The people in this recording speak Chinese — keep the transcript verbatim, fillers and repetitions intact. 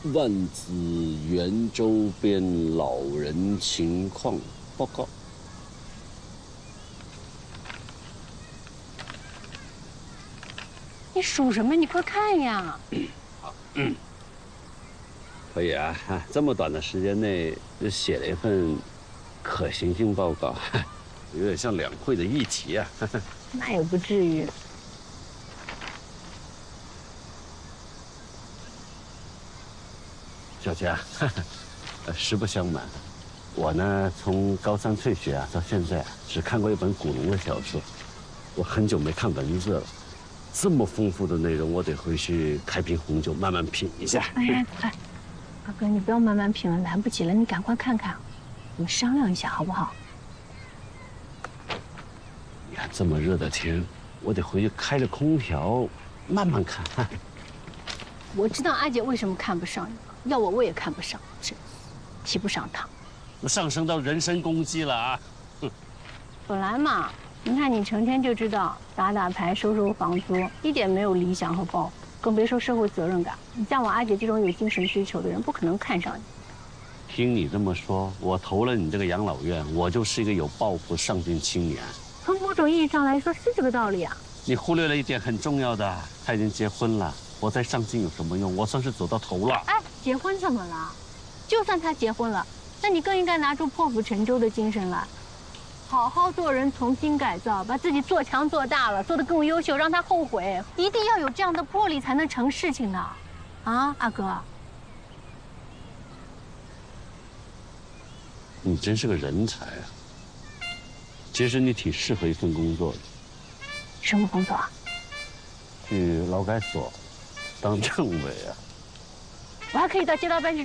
万子园周边老人情况报告。 你数什么？你快看呀！ 好，嗯，可以啊，这么短的时间内就写了一份可行性报告，有点像两会的议题啊。 那也不至于。 小佳，实不相瞒，我呢从高三退学啊到现在啊，只看过一本古龙的小说，我很久没看文字了。这么丰富的内容，我得回去开瓶红酒慢慢品一下。 哎呀，哎，阿哥，你不要慢慢品了，来不及了，你赶快看看，我们商量一下好不好？ 你看这么热的天，我得回去开着空调慢慢看。 我知道阿姐为什么看不上你，要我我也看不上，真提不上她。 上升到人身攻击了啊！哼， 本来嘛，你看你成天就知道打打牌、收收房租，一点没有理想和抱负，更别说社会责任感。你像我阿姐这种有精神需求的人，不可能看上你。 听你这么说，我投了你这个养老院，我就是一个有抱负、上进青年。 从某种意义上来说，是这个道理啊。 你忽略了一点很重要的，他已经结婚了。我再上进有什么用？我算是走到头了。 哎，结婚怎么了？就算他结婚了，那你更应该拿出破釜沉舟的精神来，好好做人，重新改造，把自己做强做大了，做得更优秀，让他后悔。一定要有这样的魄力，才能成事情的。啊，阿哥， 你真是个人才啊！其实你挺适合一份工作的， 什么工作啊？ 去劳改所当政委啊。 我还可以到街道办去